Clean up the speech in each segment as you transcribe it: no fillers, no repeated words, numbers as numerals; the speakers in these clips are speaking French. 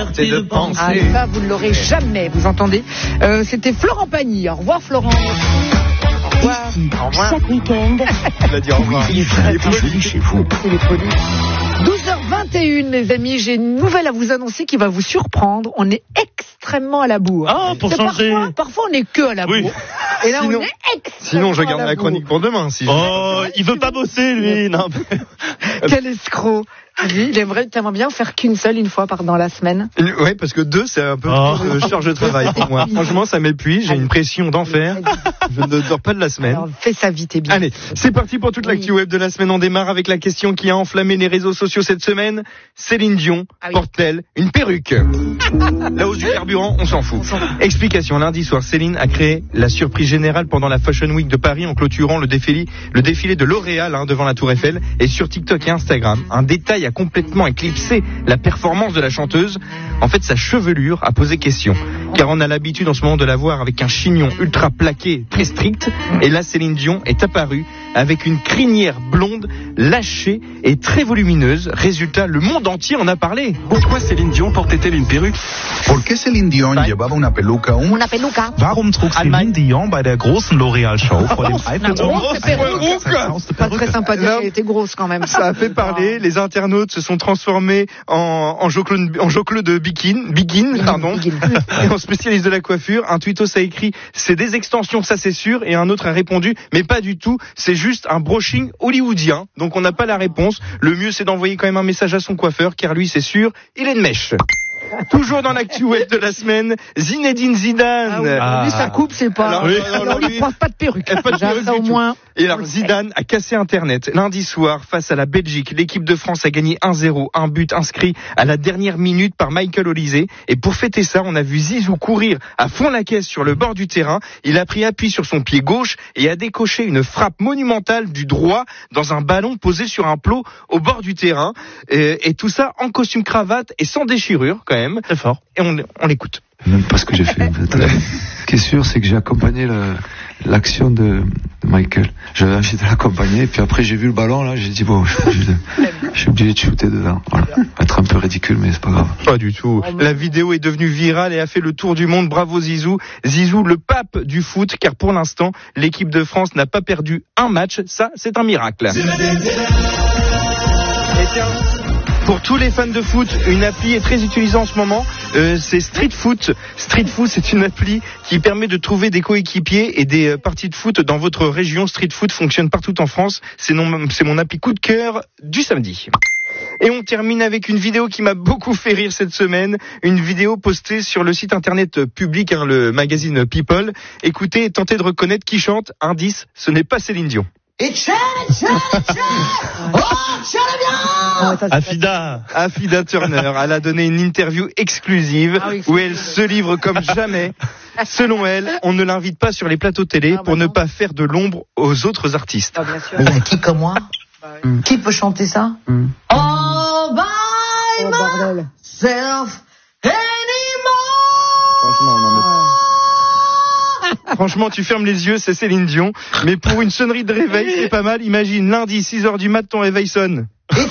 liberté de penser. Ah, ça, vous ne l'aurez jamais, vous entendez. C'était Florent Pagny. Au revoir, Florent. Au revoir. Ici, Au revoir. chaque week-end. Il a dit au revoir. Il est très joli chez vous. Il est poli. 12h21, les amis, j'ai une nouvelle à vous annoncer qui va vous surprendre. On est extrêmement à la bourre. Ah, pour changer. Parfois, on est que à la bourre. Oui. Et là, Sinon- on est extrêmement Sinon, je regarde à la bourre. chronique pour demain. Si Oh, il veut pas bosser, lui. Non. Quel escroc. Lui, il aimerait bien faire qu'une seule une fois dans la semaine. Ouais, parce que 2, c'est un peu Oh. trop de charge de travail pour moi. Franchement, ça m'épuise. J'ai une pression d'enfer. Je ne dors pas de la semaine. Alors, fais ça vite et bien. Allez, c'est parti pour toute l'actu web de la semaine. On démarre avec la question qui a enflammé les réseaux sociaux cette semaine. Céline Dion porte-t-elle une perruque? La hausse du carburant, on s'en fout. Explication. Lundi soir, Céline a créé la surprise générale pendant la Fashion Week de Paris en clôturant le défilé de L'Oréal devant la Tour Eiffel. Et sur TikTok et Instagram, un détail a complètement éclipsé la performance de la chanteuse. En fait, sa chevelure a posé question. Car on a l'habitude en ce moment de la voir avec un chignon ultra plaqué, très strict. Et là, Céline Dion est apparue avec une crinière blonde, lâchée et très volumineuse. Résultat, le monde entier en a parlé. Pourquoi Céline Dion portait-elle une perruque? ¿Por qué Celine Dion llevaba una peluca? Una peluca. Warum trug Céline Dion bei der großen L'Oréal-Show vor dem Una Eiffelturm? grosse perruque. Pas très sympa, Là, elle était grosse quand même. Ça a fait parler. Les internautes se sont transformés en jocleux de bikini, pardon. Et en spécialiste de la coiffure, un tweetos a écrit « C'est des extensions, ça c'est sûr », et un autre a répondu « Mais pas du tout, c'est juste un brushing hollywoodien ». Donc on n'a pas la réponse. Le mieux c'est d'envoyer quand même un message à son coiffeur, car lui c'est sûr, il est de mèche. Toujours dans l'actu web de la semaine, Zinedine Zidane. Lui, sa coupe, c'est pas. Alors, Alors, lui, il porte pas de perruque. pas de Déjà, perruque ça, du au tout. moins. Et alors Zidane a cassé Internet. Lundi soir, face à la Belgique, l'équipe de France a gagné 1-0, un but inscrit à la dernière minute par Michael Olise. Et pour fêter ça, on a vu Zizou courir à fond la caisse sur le bord du terrain. Il a pris appui sur son pied gauche et a décoché une frappe monumentale du droit dans un ballon posé sur un plot au bord du terrain. Et tout ça en costume cravate et sans déchirure quand même. Très fort. Et on l'écoute. Même pas ce que j'ai fait en fait. Ce qui est sûr, c'est que j'ai accompagné l'action de Michael. J'avais envie de l'accompagner, puis après j'ai vu le ballon là, j'ai dit bon, je suis obligé de shooter dedans. Voilà. Être un peu ridicule, mais c'est pas grave. Pas du tout. La vidéo est devenue virale et a fait le tour du monde. Bravo Zizou. Zizou, le pape du foot, car pour l'instant, l'équipe de France n'a pas perdu un match. Ça, c'est un miracle. Et tiens, pour tous les fans de foot, une appli est très utilisée en ce moment, c'est Street Foot. Street Foot, c'est une appli qui permet de trouver des coéquipiers et des parties de foot dans votre région. Street Foot fonctionne partout en France. C'est mon appli coup de cœur du samedi. Et on termine avec une vidéo qui m'a beaucoup fait rire cette semaine. Une vidéo postée sur le site internet public, le magazine People. Écoutez et tentez de reconnaître qui chante. Indice, ce n'est pas Céline Dion. Afida Turner, elle a donné une interview exclusive où elle se livre comme jamais. Selon elle, on ne l'invite pas sur les plateaux télé pour ne pas faire de l'ombre aux autres artistes. Ah, bien sûr. Qui comme moi? Qui peut chanter ça? All by bordel. myself anymore. Franchement, non, mais... Franchement, tu fermes les yeux, c'est Céline Dion. Mais pour une sonnerie de réveil, c'est pas mal. Imagine, lundi, 6h du mat, ton réveil sonne.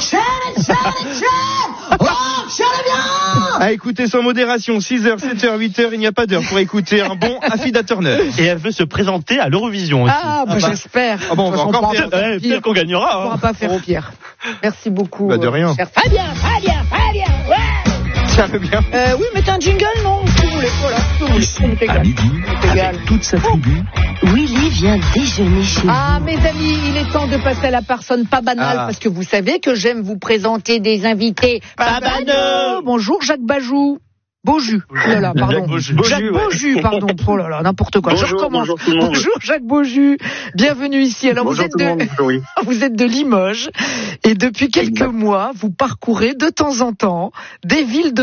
À écouter sans modération, 6h, 7h, 8h, il n'y a pas d'heure pour écouter un bon Afida Turner. Et elle veut se présenter à l'Eurovision aussi. Ah, j'espère. Ah bon, on va encore faire. Peut-être qu'on gagnera. On ne pourra pas faire pire. Merci beaucoup. Bah, de rien. Cher Fabien. Ouais. Tiens, le bien. Oui, mettez un jingle, non? Si vous voulez. Voilà. À midi, avec toute sa tribu. Willy vient déjeuner chez Ah, vous. mes amis, il est temps de passer à la personne pas banale, parce que vous savez que j'aime vous présenter des invités pas banaux. Bonjour, Jacques Bajou. Beaujus. Oh là là, pardon. Jacques Beaujus, pardon. Oh là là, n'importe quoi. Bonjour, Je recommence. bonjour tout le monde. Bonjour, Jacques Beaujus. Bienvenue ici. Alors, Bonjour tout le monde. Oui. vous êtes de Limoges. Et depuis quelques mois, vous parcourez de temps en temps des villes de